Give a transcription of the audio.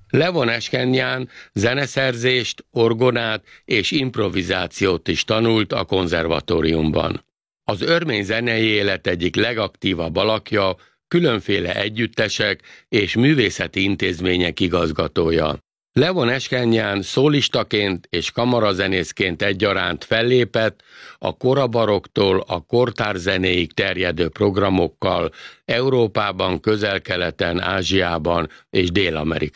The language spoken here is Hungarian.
Levon Eskenján zeneszerzést, orgonát és improvizációt is tanult a konzervatóriumban. Az örmény zenei élet egyik legaktívabb alakja, különféle együttesek és művészeti intézmények igazgatója. Levon Eskenján szólistaként és kamarazenészként egyaránt fellépett a korabaroktól a kortárs zenéig terjedő programokkal Európában, Közel-Keleten, Ázsiában és Dél-Amerikában.